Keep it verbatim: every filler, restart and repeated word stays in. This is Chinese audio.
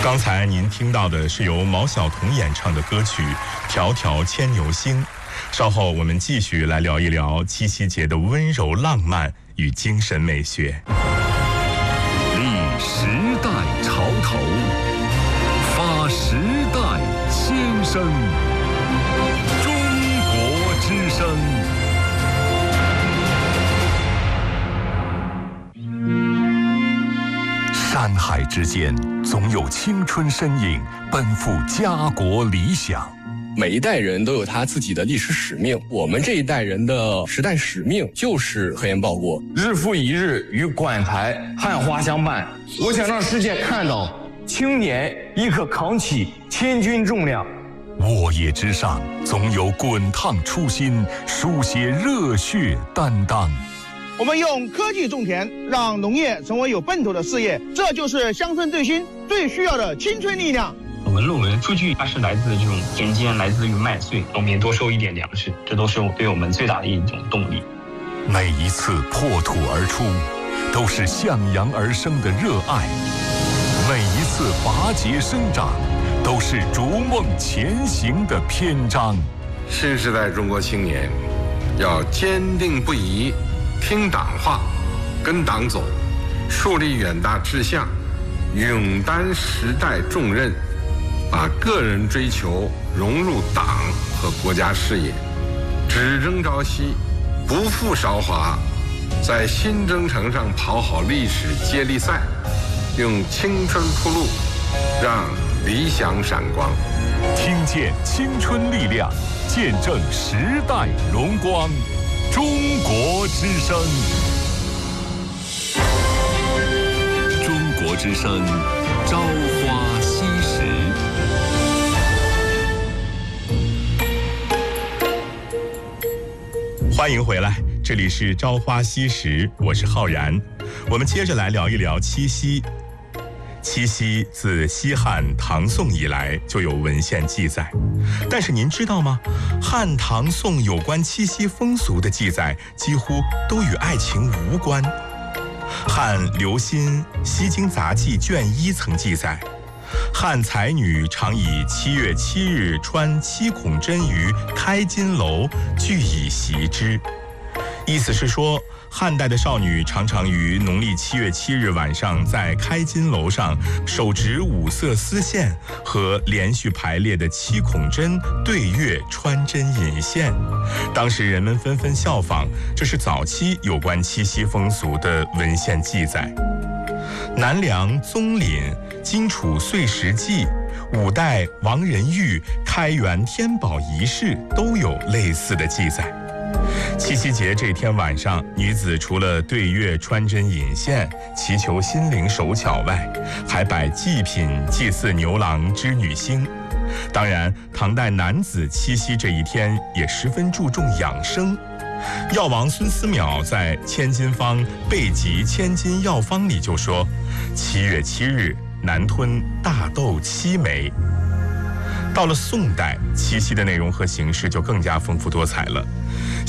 刚才您听到的是由毛晓彤演唱的歌曲《迢迢牵牛星》。稍后我们继续来聊一聊七夕节的温柔浪漫与精神美学。 立时代潮头，发时代先声，中国之声。山海之间，总有青春身影奔赴家国理想。 每一代人都有他自己的历史使命，我们这一代人的时代使命就是核烟报国。 日复一日与馆台汉花相伴，我想让世界看到青年亦可扛起千钧重量。 沃野之上，总有滚烫初心，书写热血担当。 我们用科技种田，让农业成为有奔头的事业，这就是乡村振兴最需要的青春力量。 我们论文数据它是来自这种田间，来自于麦穗，农民多收一点粮食，这都是对我们最大的一种动力。 每一次破土而出，都是向阳而生的热爱；每一次拔节生长，都是逐梦前行的篇章。 新时代中国青年要坚定不移听党话，跟党走，树立远大志向，勇担时代重任，把个人追求融入党和国家事业，只争朝夕，不负韶华，在新征程上跑好历史接力赛，用青春铺路，让理想闪光。 听见青春力量，见证时代荣光。中国之声，中国之声，朝花夕拾。 欢迎回来，这里是朝花夕拾，我是浩然。我们接着来聊一聊七夕。七夕自西汉唐宋以来就有文献记载，但是您知道吗？汉唐宋有关七夕风俗的记载几乎都与爱情无关。汉刘歆《西京杂记》卷一曾记载，汉才女常以七月七日穿七孔针于开金楼，俱以习之。意思是说，汉代的少女常常于农历七月七日晚上在开金楼上手执五色丝线和连续排列的七孔针对月穿针引线。当时人们纷纷效仿，这是早期有关七夕风俗的文献记载。南梁宗懔《荆楚岁时记》，五代王仁玉开元天宝仪式都有类似的记载。七夕节这天晚上，女子除了对月穿针引线祈求心灵手巧外，还摆祭品祭祀牛郎织女星。当然，唐代男子七夕这一天也十分注重养生。药王孙思邈在《千金方备急千金药方》里就说：七月七日，男吞大豆七枚。到了宋代，七夕的内容和形式就更加丰富多彩了。